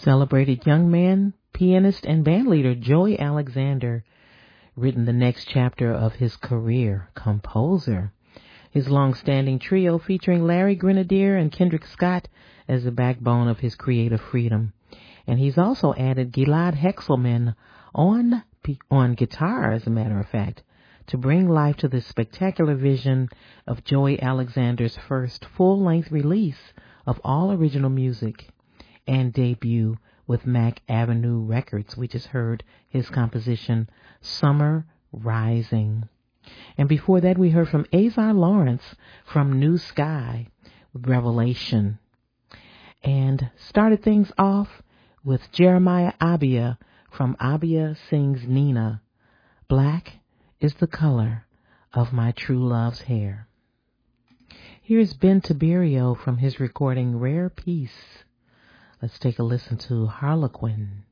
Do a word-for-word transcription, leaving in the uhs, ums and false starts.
Celebrated young man, pianist, and bandleader Joey Alexander, written the next chapter of his career, composer. His long-standing trio featuring Larry Grenadier and Kendrick Scott as the backbone of his creative freedom. And he's also added Gilad Hexelman on, on guitar, as a matter of fact, to bring life to the spectacular vision of Joey Alexander's first full-length release of all original music and debut with Mack Avenue Records. We just heard his composition, Summer Rising. And before that, we heard from Azar Lawrence from New Sky with Revelation. And started things off with Jeremiah Abia from Abia Sings Nina. Black is the color of my true love's hair. Here's Ben Tiberio from his recording Rare Peace. Let's take a listen to Harlequin.